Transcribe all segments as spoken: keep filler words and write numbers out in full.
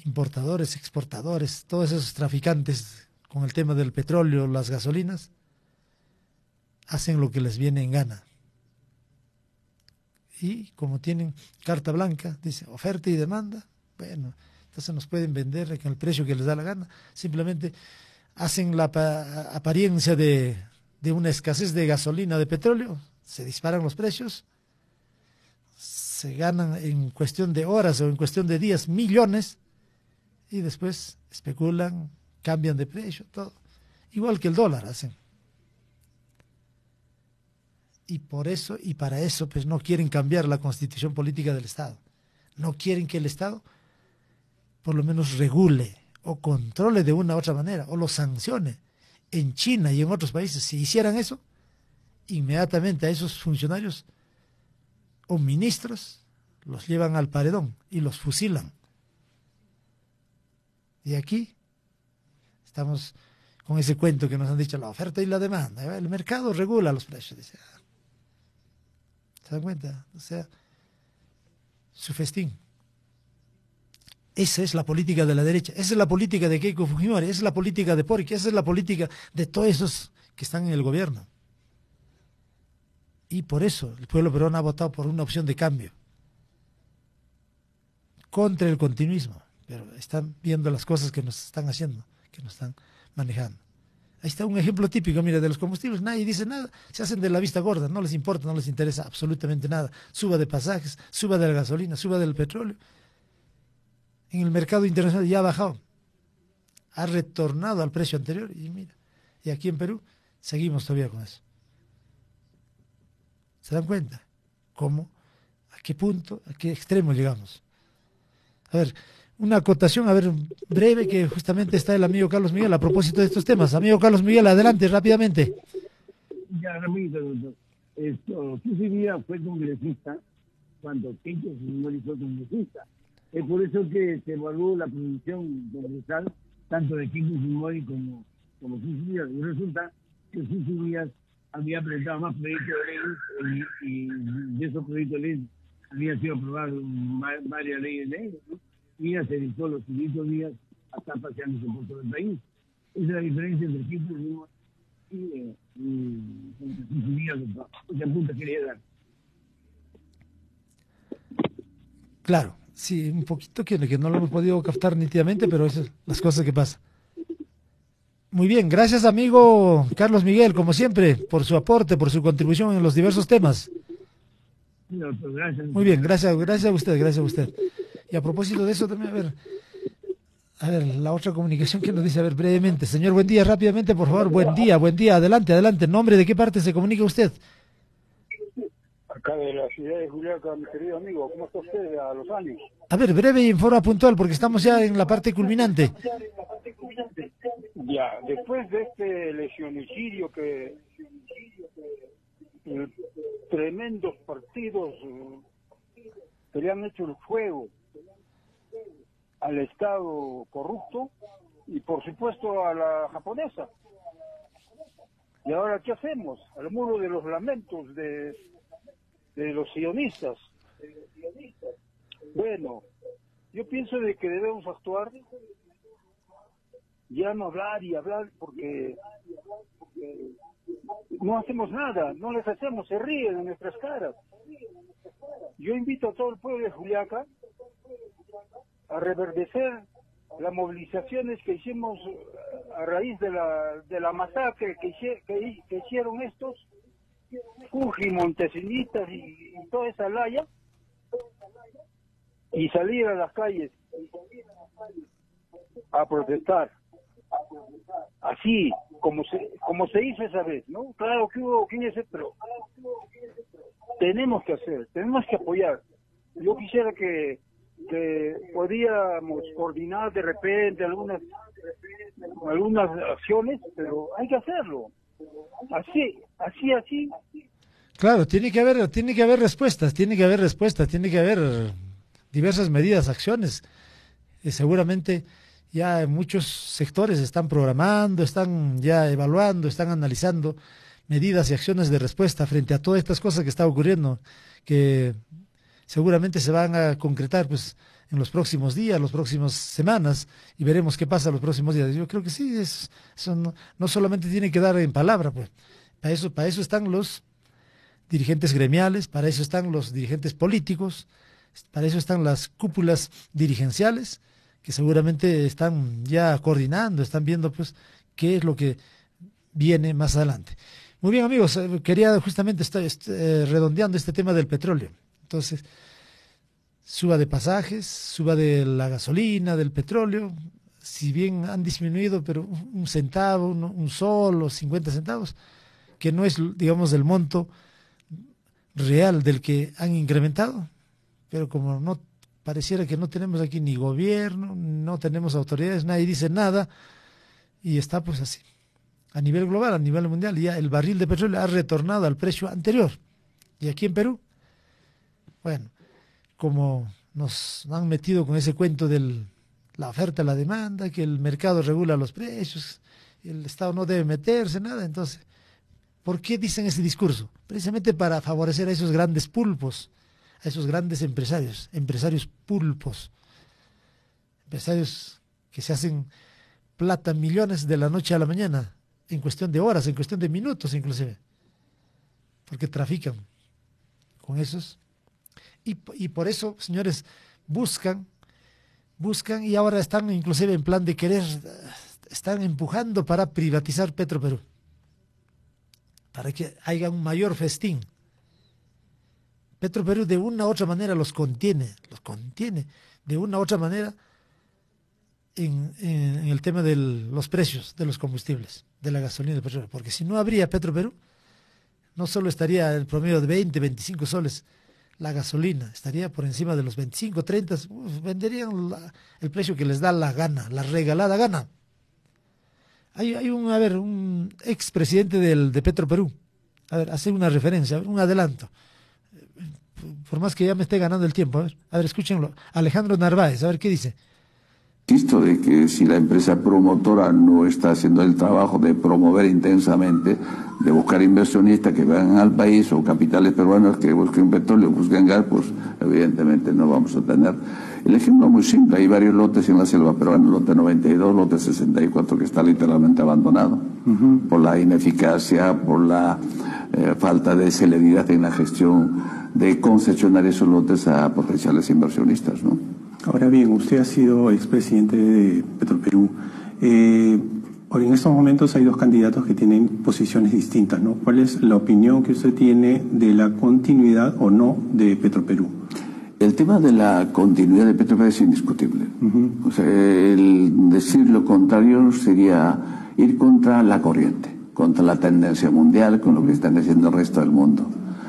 importadores, exportadores, todos esos traficantes con el tema del petróleo, las gasolinas, hacen lo que les viene en gana. Y como tienen carta blanca, dice oferta y demanda, bueno, entonces nos pueden vender con el precio que les da la gana. Simplemente hacen la apariencia de, de una escasez de gasolina, de petróleo, se disparan los precios, se ganan en cuestión de horas o en cuestión de días millones y después especulan, cambian de precio, todo. Igual que el dólar hacen. Y por eso y para eso pues no quieren cambiar la constitución política del Estado. No quieren que el Estado por lo menos regule o controle de una u otra manera o lo sancione. En China y en otros países, si hicieran eso, inmediatamente a esos funcionarios o ministros los llevan al paredón y los fusilan. Y aquí estamos con ese cuento que nos han dicho, la oferta y la demanda. El mercado regula los precios. Dice, ¿se dan cuenta? O sea, su festín. Esa es la política de la derecha, esa es la política de Keiko Fujimori, esa es la política de Boric, esa es la política de todos esos que están en el gobierno. Y por eso el pueblo peruano ha votado por una opción de cambio, contra el continuismo, pero están viendo las cosas que nos están haciendo, que nos están manejando. Ahí está un ejemplo típico, mira, de los combustibles, nadie dice nada, se hacen de la vista gorda, no les importa, no les interesa absolutamente nada. Suba de pasajes, suba de la gasolina, suba del petróleo. En el mercado internacional ya ha bajado, ha retornado al precio anterior y mira, y aquí en Perú seguimos todavía con eso. ¿Se dan cuenta? ¿Cómo? ¿A qué punto? ¿A qué extremo llegamos? A ver, una acotación, a ver, breve, que justamente está el amigo Carlos Miguel a propósito de estos temas. Amigo Carlos Miguel, adelante, rápidamente. Ya, rapidito, doctor. Esto, Susi Díaz fue congresista cuando Keiko Fujimori fue congresista. Es por eso que se evaluó la producción congresal tanto de Keiko Fujimori como, como Susi Díaz. Y resulta que Susi Díaz había presentado más proyectos de ley y, y de esos proyectos de ley había sido aprobados varias leyes de ley, ¿no? Y ella se dedicó los siguientes días a estar paseándose por todo el país. Esa es la diferencia entre Keiko Fujimori y, y, y Susi Díaz. Esa punta quería dar. Claro. Sí, un poquito que, que no lo hemos podido captar nítidamente, pero esas son las cosas que pasan. Muy bien, gracias amigo Carlos Miguel, como siempre, por su aporte, por su contribución en los diversos temas. No, pues gracias. Muy bien, gracias, gracias a usted, gracias a usted. Y a propósito de eso también, a ver, a ver, la otra comunicación que nos dice, a ver, brevemente. Señor, buen día, rápidamente, por favor, buen día, buen día, adelante, adelante. ¿Nombre de qué parte se comunica usted? Acá de la ciudad de Juliaca, mi querido amigo, ¿cómo está usted a los años? A ver, breve y en forma puntual, porque estamos ya en la parte culminante. Ya, después de este lesionicidio que eh, tremendos partidos eh, que le han hecho el fuego al Estado corrupto y por supuesto a la japonesa. ¿Y ahora qué hacemos? Al muro de los lamentos de... de los sionistas. Bueno, yo pienso de que debemos actuar, ya no hablar y hablar porque no hacemos nada, no les hacemos, se ríen en nuestras caras. Yo invito a todo el pueblo de Juliaca a reverdecer las movilizaciones que hicimos a raíz de la de la masacre que, que, que hicieron estos Fuji, Montesinitas y, y toda esa laya, y salir a las calles a protestar, así como se como se hizo esa vez, ¿no? Claro que hubo quince, pero tenemos que hacer, tenemos que apoyar. Yo quisiera que, que podíamos coordinar de repente algunas algunas acciones, pero hay que hacerlo. Así, así, así. Claro, tiene que haber, tiene que haber respuestas, tiene que haber respuestas, tiene que haber diversas medidas, acciones. Y seguramente ya muchos sectores están programando, están ya evaluando, están analizando medidas y acciones de respuesta frente a todas estas cosas que están ocurriendo, que seguramente se van a concretar pues en los próximos días, los próximas semanas, y veremos qué pasa los próximos días. Yo creo que sí, es, eso no, no solamente tiene que dar en palabra, pues, para eso, para eso están los dirigentes gremiales, para eso están los dirigentes políticos, para eso están las cúpulas dirigenciales, que seguramente están ya coordinando, están viendo pues qué es lo que viene más adelante. Muy bien, amigos, quería justamente estar eh, redondeando este tema del petróleo. Entonces, suba de pasajes, suba de la gasolina, del petróleo, si bien han disminuido, pero un centavo, un, un sol o cincuenta centavos, que no es, digamos, el monto real del que han incrementado, pero como no pareciera que no tenemos aquí ni gobierno, no tenemos autoridades, nadie dice nada, y está pues así. A nivel global, a nivel mundial, ya el barril de petróleo ha retornado al precio anterior. Y aquí en Perú, bueno, como nos han metido con ese cuento de la oferta y la demanda, que el mercado regula los precios, el Estado no debe meterse, nada, entonces, ¿por qué dicen ese discurso? Precisamente para favorecer a esos grandes pulpos, a esos grandes empresarios, empresarios pulpos, empresarios que se hacen plata millones de la noche a la mañana, en cuestión de horas, en cuestión de minutos inclusive, porque trafican con esos. Y, y por eso, señores, buscan, buscan y ahora están inclusive en plan de querer, están empujando para privatizar Petroperú, para que haya un mayor festín. Petroperú de una u otra manera los contiene, los contiene de una u otra manera en, en, en el tema de los precios de los combustibles, de la gasolina y del petróleo, porque si no habría Petroperú, no solo estaría el promedio de veinte, veinticinco soles la gasolina, estaría por encima de los veinticinco, treinta, uf, venderían la, el precio que les da la gana, la regalada gana. Hay, hay un, a ver, un expresidente del, de Petroperú, a ver, hacer una referencia, un adelanto, por más que ya me esté ganando el tiempo, a ver, a ver, escúchenlo, Alejandro Narváez, a ver qué dice. Insisto de que si la empresa promotora no está haciendo el trabajo de promover intensamente, de buscar inversionistas que vengan al país o capitales peruanos que busquen petróleo, busquen gas, pues evidentemente no vamos a tener. El ejemplo es muy simple, hay varios lotes en la selva peruana, lote noventa y dos, lote sesenta y cuatro, que está literalmente abandonado, uh-huh. por la ineficacia, por la eh, falta de celeridad en la gestión de concesionar esos lotes a potenciales inversionistas, ¿no? Ahora bien, usted ha sido expresidente de Petroperú. Eh, ahora en estos momentos hay dos candidatos que tienen posiciones distintas, ¿no? ¿Cuál es la opinión que usted tiene de la continuidad o no de Petroperú? El tema de la continuidad de Petroperú es indiscutible. Uh-huh. O sea, el decir lo contrario sería ir contra la corriente, contra la tendencia mundial, con lo que están haciendo el resto del mundo.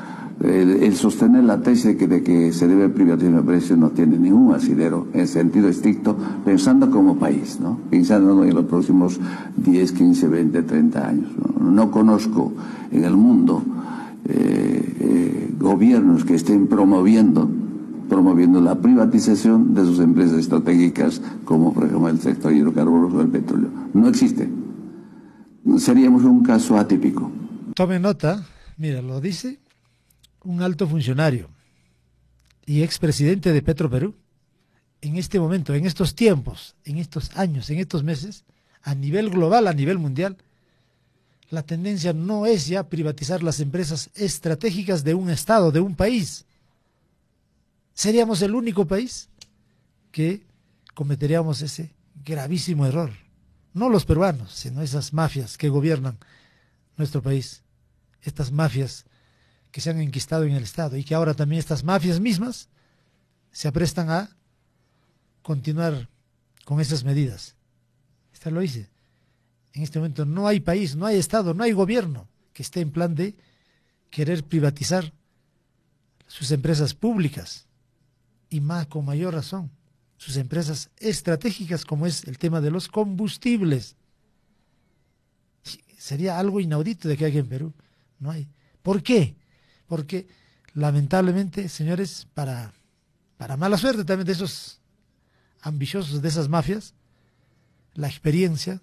El, el sostener la tesis de que, de que se debe privatizar el precio no tiene ningún asidero en sentido estricto, pensando como país, ¿no? Pensando en los próximos diez, quince, veinte, treinta años. No, no conozco en el mundo eh, eh, gobiernos que estén promoviendo promoviendo la privatización de sus empresas estratégicas, como por ejemplo el sector hidrocarburos o el petróleo. No existe. Seríamos un caso atípico. Tome nota, mira, lo dice un alto funcionario y expresidente de Petroperú. En este momento, en estos tiempos, en estos años, en estos meses, a nivel global, a nivel mundial, la tendencia no es ya privatizar las empresas estratégicas de un estado, de un país. Seríamos el único país que cometeríamos ese gravísimo error. No los peruanos, sino esas mafias que gobiernan nuestro país. Estas mafias que se han enquistado en el Estado y que ahora también estas mafias mismas se aprestan a continuar con esas medidas. Esta lo dice. En este momento no hay país, no hay Estado, no hay gobierno que esté en plan de querer privatizar sus empresas públicas y más con mayor razón sus empresas estratégicas, como es el tema de los combustibles. Sería algo inaudito de que aquí en Perú no hay. ¿Por qué? Porque lamentablemente, señores, para, para mala suerte también de esos ambiciosos, de esas mafias, la experiencia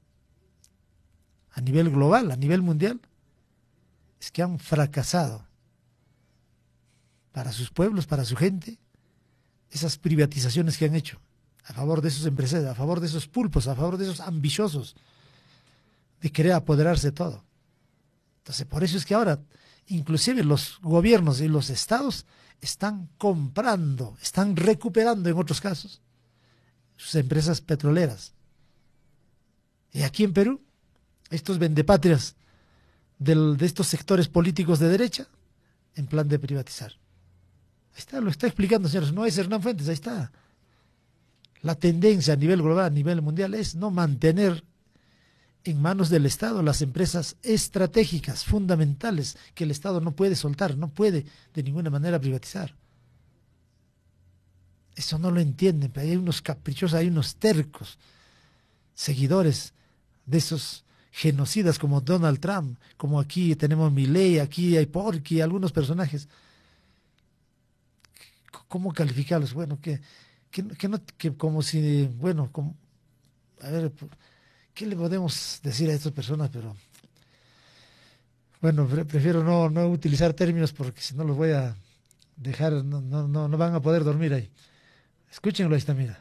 a nivel global, a nivel mundial, es que han fracasado para sus pueblos, para su gente, esas privatizaciones que han hecho a favor de esos empresarios, a favor de esos pulpos, a favor de esos ambiciosos de querer apoderarse de todo. Entonces, por eso es que ahora, inclusive los gobiernos y los estados están comprando, están recuperando en otros casos sus empresas petroleras. Y aquí en Perú, estos vendepatrias del, de estos sectores políticos de derecha, en plan de privatizar. Ahí está, lo está explicando, señores, no es Hernán Fuentes, ahí está. La tendencia a nivel global, a nivel mundial, es no mantener en manos del Estado las empresas estratégicas, fundamentales, que el Estado no puede soltar, no puede de ninguna manera privatizar. Eso no lo entienden, pero hay unos caprichosos, hay unos tercos, seguidores de esos genocidas como Donald Trump, como aquí tenemos Milei, aquí hay Porky, algunos personajes. ¿Cómo calificarlos? Bueno, que, que, que no, que como si, bueno, como, a ver, ¿qué le podemos decir a estas personas? Pero, bueno, prefiero no, no utilizar términos porque si no los voy a dejar, no, no, no, no van a poder dormir ahí. Escúchenlo, ahí está, mira,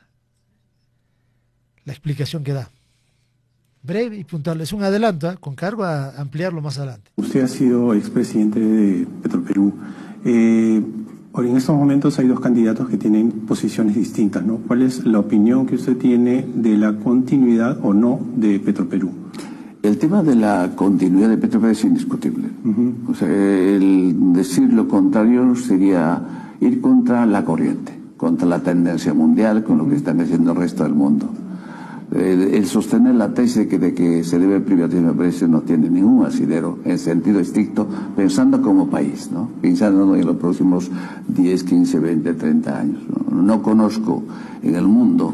la explicación que da. Breve y puntual, es un adelanto, ¿eh? Con cargo a ampliarlo más adelante. Usted ha sido expresidente de Petroperú. Eh, en estos momentos hay dos candidatos que tienen posiciones distintas, ¿no? ¿Cuál es la opinión que usted tiene de la continuidad o no de Petroperú? El tema de la continuidad de Petroperú es indiscutible. Uh-huh. O sea, el decir lo contrario sería ir contra la corriente, contra la tendencia mundial, con lo que están haciendo el resto del mundo. El, el sostener la tesis de que, de que se debe privatizar, me parece, no tiene ningún asidero en sentido estricto, pensando como país, ¿no? Pensando en los próximos diez, quince, veinte, treinta años. No, no conozco en el mundo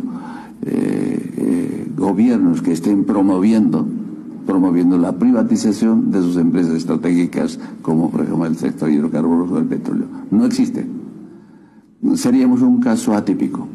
eh, eh, gobiernos que estén promoviendo promoviendo la privatización de sus empresas estratégicas, como por ejemplo el sector hidrocarburos o el petróleo. No existe. Seríamos un caso atípico.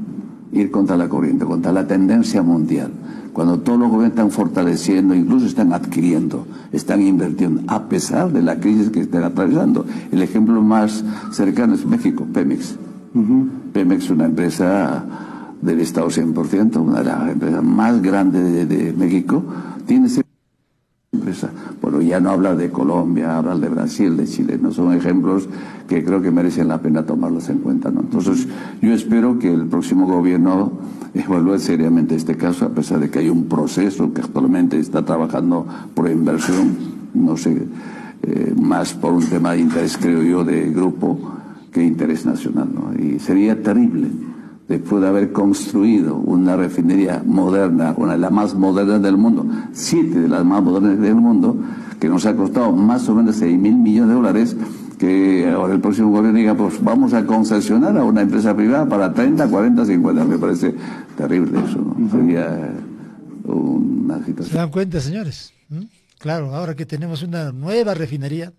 Ir contra la corriente, contra la tendencia mundial, cuando todos los gobiernos están fortaleciendo, incluso están adquiriendo, están invirtiendo, a pesar de la crisis que están atravesando. El ejemplo más cercano es México, Pemex. Uh-huh. Pemex es una empresa del Estado cien por ciento, una de las empresas más grandes de, de México, tiene esa empresa. Bueno, ya no hablar de Colombia, hablar de Brasil, de Chile, no son ejemplos que creo que merecen la pena tomarlos en cuenta, ¿no? Entonces, yo espero que el próximo gobierno evalúe seriamente este caso, a pesar de que hay un proceso que actualmente está trabajando por inversión, no sé, eh, más por un tema de interés, creo yo, de grupo que interés nacional, ¿no? Y sería terrible, después de haber construido una refinería moderna, una de las más modernas del mundo, siete de las más modernas del mundo, que nos ha costado más o menos seis mil millones de dólares, que ahora el próximo gobierno diga, pues vamos a concesionar a una empresa privada para treinta, cuarenta, cincuenta. Me parece terrible eso, ¿no? Uh-huh. Sería una situación. ¿Se dan cuenta, señores? ¿Mm? Claro, ahora que tenemos una nueva refinería,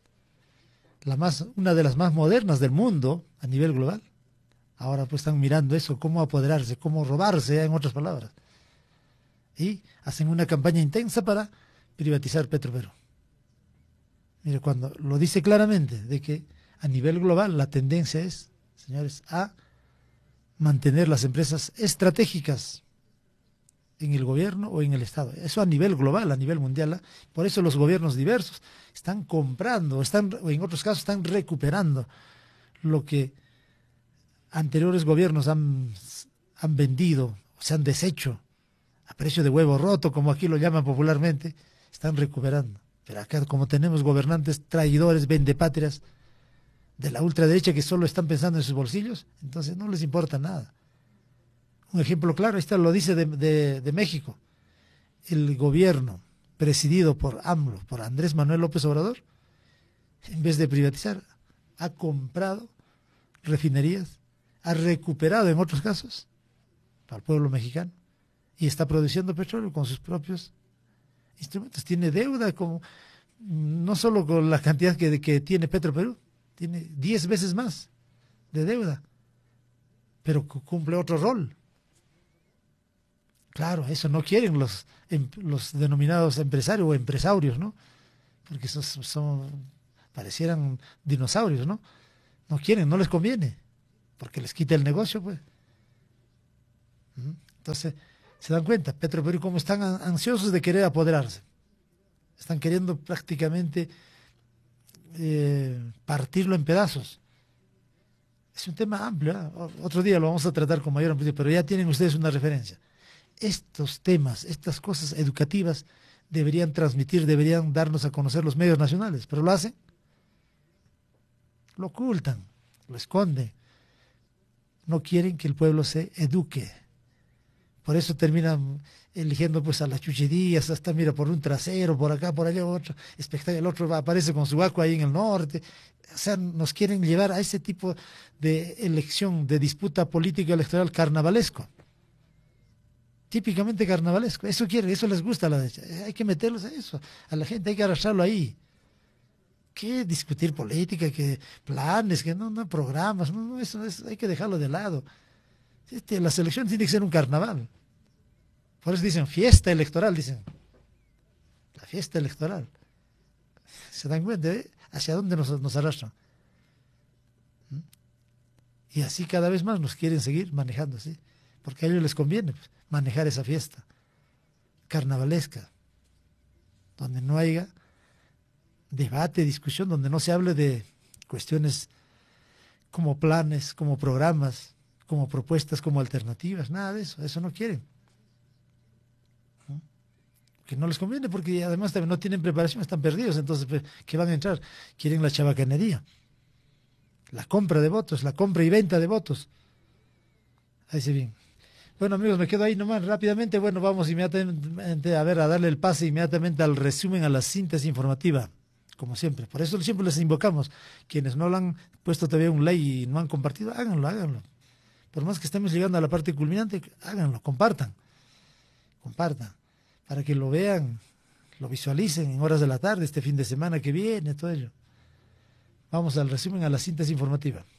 la más, una de las más modernas del mundo a nivel global, ahora pues están mirando eso, cómo apoderarse, cómo robarse, en otras palabras. Y hacen una campaña intensa para privatizar Petroperú. Mire, cuando lo dice claramente, de que a nivel global la tendencia es, señores, a mantener las empresas estratégicas en el gobierno o en el Estado. Eso a nivel global, a nivel mundial. ¿eh? Por eso los gobiernos diversos están comprando, están, o en otros casos están recuperando lo que anteriores gobiernos han, han vendido, se han deshecho a precio de huevo roto, como aquí lo llaman popularmente, están recuperando. Pero acá, como tenemos gobernantes traidores, vendepatrias de la ultraderecha que solo están pensando en sus bolsillos, entonces no les importa nada. Un ejemplo claro, este lo dice de, de, de México. El gobierno presidido por AMLO, por Andrés Manuel López Obrador, en vez de privatizar, ha comprado refinerías, ha recuperado en otros casos para el pueblo mexicano y está produciendo petróleo con sus propios instrumentos. Tiene deuda, con, no solo con la cantidad que, que tiene Petroperú, tiene diez veces más de deuda, pero cumple otro rol. Claro, eso no quieren los, los denominados empresarios o empresarios, ¿no? Porque esos son, parecieran dinosaurios, ¿no? No quieren, no les conviene. porque les quita el negocio, pues. Entonces, se dan cuenta, Petroperú, como están ansiosos de querer apoderarse, están queriendo prácticamente eh, partirlo en pedazos. Es un tema amplio, ¿eh? Otro día lo vamos a tratar con mayor amplitud, pero ya tienen ustedes una referencia. Estos temas, estas cosas educativas deberían transmitir, deberían darnos a conocer los medios nacionales, pero lo hacen, lo ocultan, lo esconden. No quieren que el pueblo se eduque. Por eso terminan eligiendo pues a las chucherías, hasta mira, por un trasero, por acá, por allá, otro espectáculo, el otro aparece con su vaco ahí en el norte. O sea, nos quieren llevar a ese tipo de elección, de disputa política electoral carnavalesco. Típicamente carnavalesco. Eso quieren, eso les gusta a la derecha. Hay que meterlos a eso, a la gente hay que arrastrarlo ahí. ¿Qué discutir política, que planes, que no, no programas? No, no, eso, eso hay que dejarlo de lado. Este, la elecciones tiene que ser un carnaval. Por eso dicen fiesta electoral, dicen. La fiesta electoral. ¿Se dan cuenta de hacia dónde nos, nos arrastran? ¿Mm? Y así cada vez más nos quieren seguir manejando, ¿sí? Porque a ellos les conviene pues, manejar esa fiesta carnavalesca, donde no haya debate, discusión, donde no se hable de cuestiones como planes, como programas, como propuestas, como alternativas, nada de eso, eso no quieren. ¿No? Que no les conviene porque además también no tienen preparación, están perdidos, entonces pues, ¿qué van a entrar? Quieren la chabacanería, la compra de votos, la compra y venta de votos. Ahí se bien. Bueno amigos, me quedo ahí nomás rápidamente, bueno, vamos inmediatamente a ver, a darle el pase inmediatamente al resumen, a la síntesis informativa. Como siempre, por eso siempre les invocamos, quienes no lo han puesto todavía un like y no han compartido, háganlo, háganlo. Por más que estemos llegando a la parte culminante, háganlo, compartan, compartan, para que lo vean, lo visualicen en horas de la tarde, este fin de semana que viene, todo ello. Vamos al resumen, a la síntesis informativa.